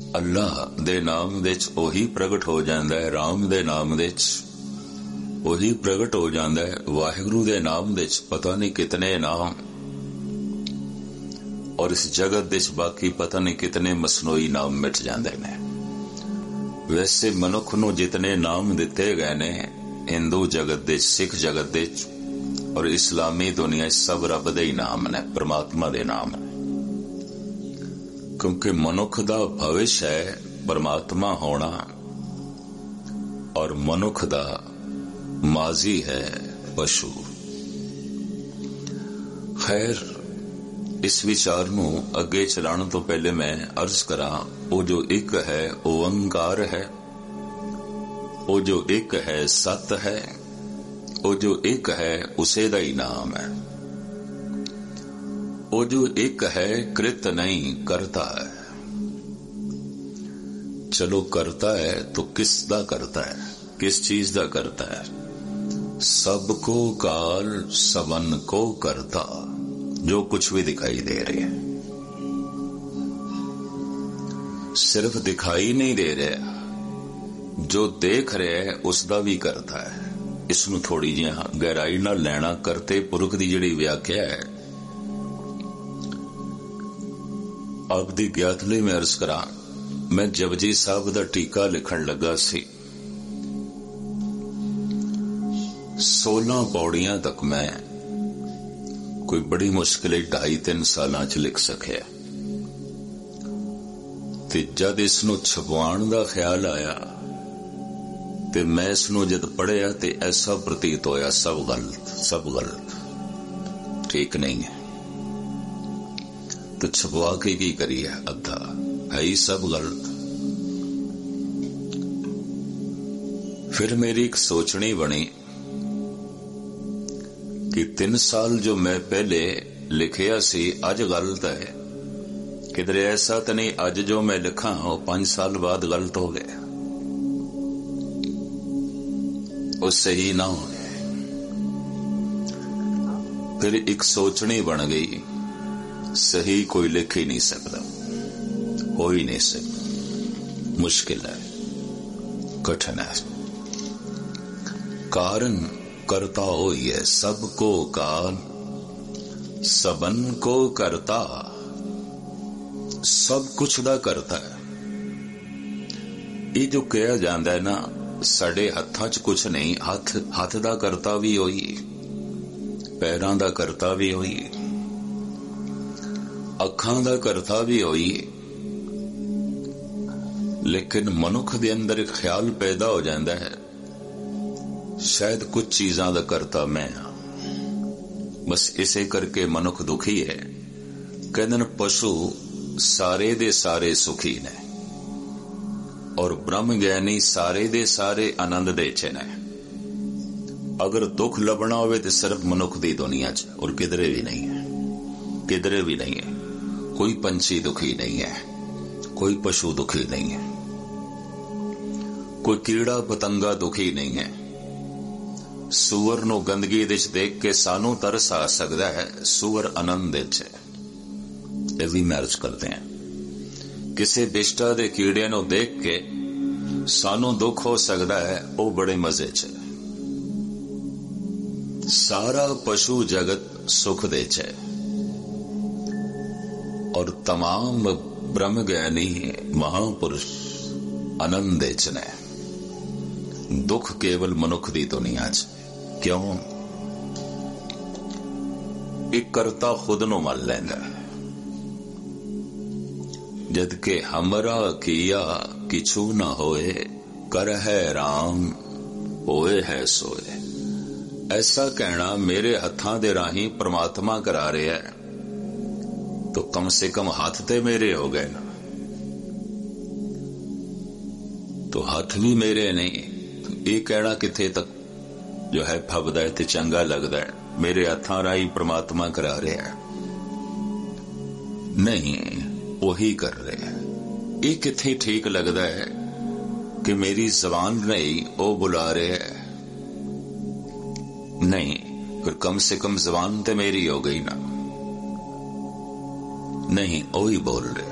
ਅੱਲਾਹ ਦੇ ਨਾਮ ਦੇ ਵਿੱਚ ਉਹੀ ਪ੍ਰਗਟ ਹੋ ਜਾਂਦਾ ਹੈ, ਰਾਮ ਦੇ ਨਾਮ ਦੇ ਵਿੱਚ ਉਹੀ ਪ੍ਰਗਟ ਹੋ ਜਾਂਦਾ ਹੈ, ਵਾਹਿਗੁਰੂ ਦੇ ਨਾਮ ਦੇ ਵਿੱਚ ਪਤਾ ਨਹੀਂ ਕਿਤਨੇ ਨਾਮ, ਔਰ ਇਸ ਜਗਤ ਦੇ ਵਿੱਚ ਬਾਕੀ ਪਤਾ ਨਹੀਂ ਕਿਤਨੇ ਮਸਨੂਈ ਨਾਮ ਮਿਟ ਜਾਂਦੇ ਨੇ। ਵੈਸੇ ਮਨੁੱਖ ਨੂੰ ਜਿਤਨੇ ਨਾਮ ਦਿੱਤੇ ਗਏ ਨੇ ਹਿੰਦੂ ਜਗਤ ਦੇ, ਸਿੱਖ ਜਗਤ ਦੇ ਔਰ ਇਸਲਾਮੀ ਦੁਨੀਆ ਸਭ ਰੱਬ ਦੇ ਹੀ ਨਾਮ ਨੇ, ਪਰਮਾਤਮਾ ਦੇ ਨਾਮ ਨੇ। ਕਿਉਂਕਿ ਮਨੁੱਖ ਦਾ ਭਵਿੱਖ ਹੈ ਪਰਮਾਤਮਾ ਹੋਣਾ, ਔਰ ਮਨੁੱਖ ਦਾ ਮਾਜ਼ੀ ਹੈ ਪਸ਼ੂ। ਖੈਰ, ਇਸ ਵਿਚਾਰ ਨੂੰ ਅੱਗੇ ਚਲਾਉਣ ਤੋਂ ਪਹਿਲੇ ਮੈਂ ਅਰਜ਼ ਕਰਾਂ, ਉਹ ਜੋ ਇੱਕ ਹੈ ਓੰਕਾਰ ਹੈ, ਉਹ ਜੋ ਇੱਕ ਹੈ ਸਤ ਹੈ, ਉਹ ਜੋ ਇੱਕ ਹੈ ਉਸੇ ਦਾ ਹੀ ਨਾਮ ਹੈ। ਉਹ ਜੋ ਇੱਕ ਹੈ कृत नहीं करता है। चलो करता है तो किस दा करता है, किस चीज दा करता है? सबको काल सबन को करता, जो कुछ भी दिखाई दे रहे हैं सिर्फ दिखाई नहीं दे रहा, जो देख रहे है उसका भी करता है। इसनू थोड़ी जी गहराई नाल लैना। करते पुरख की जिहड़ी व्याख्या है आप दी ज्ञात लई मैं अर्ज करा। मैं जपजी साहब दा टीका लिखण लगा सी, 16 पौड़ियां तक मैं कोई बड़ी मुश्किल 2.5-3 सालां च लिख सकिया। ते जद इसनू छपवाण दा ख्याल आया ते मैं इसनू जद पढ़िया ते ऐसा प्रतीत होया सब गलत, ठीक नहीं है। तो छपवा के की करिए, अद्धा है ही सब गलत। फिर मेरी एक सोचनी बनी कि 3 साल जो मैं पहले लिखिया सी अज गलत है, किधरे ऐसा तो नहीं अज जो मैं लिखा वो 5 साल बाद गलत हो गया, वो सही ना हो गया। फिर एक सोचनी बन गई, सही कोई लिख ही नहीं सकता, हो ही नहीं सकता, मुश्किल है, कठिन है। कारण करता हो ही है, सबको काल सबन को करता, सब कुछ दा करता है। ये जो कहा जाता है ना साडे हत्थां च कुछ नहीं, हथ दा करता भी होई, पैरां दा करता भी होई, अखां दा करता भी होई। लेकिन मनुख दे अंदर एक ख्याल पैदा हो जाता है शायद कुछ चीजां दा करता मैं हाँ, बस इसे करके मनुख दुखी है। कहते हैं पशु सारे दे सारे सुखी ने और ब्रह्म ज्ञानी सारे दे सारे आनंद दे च ने। अगर दुख लभना होवे तो सिर्फ मनुख दी दुनिया च, और किधरे भी नहीं है, किधरे भी नहीं है। कोई पंछी दुखी नहीं है, कोई पशु दुखी नहीं है, कोई कीड़ा पतंगा दुखी नहीं है। सूअर नूं गंदगी विच देख के सानू तरस आ सकता है, सूअर आनंद विच है, ये भी मैरिज करते हैं। किसी बिष्टा दे कीड़े नूं देख के सानू दुख हो सकता है, वो बड़े मजे च। सारा पशु जगत सुख दे च और तमाम ब्रह्म ज्ञानी महापुरुष आनंद दे च ने। दुख केवल मनुख दी दुनिया च। क्यों? एक करता खुद नु मल लैंदा, जदके हमरा किया किछु न होए, कर है राम होए है सोए। ऐसा कहना मेरे हत्थां दे राही परमात्मा करा रहा है, तो कम से कम हाथ ते मेरे हो गए ना। तो हाथ भी मेरे नहीं, तो ये कहना किथे तक जो है फबदा है ते चंगा लगदा है, मेरे हत्थां राही परमात्मा करा रहा है। नहीं, वही कर रहे हैं। ये किथे ठीक लगता है कि मेरी जबान नहीं वो बुला रहे है? नहीं, फिर कम से कम जबान तो मेरी हो गई ना। नहीं, वही बोल रहे।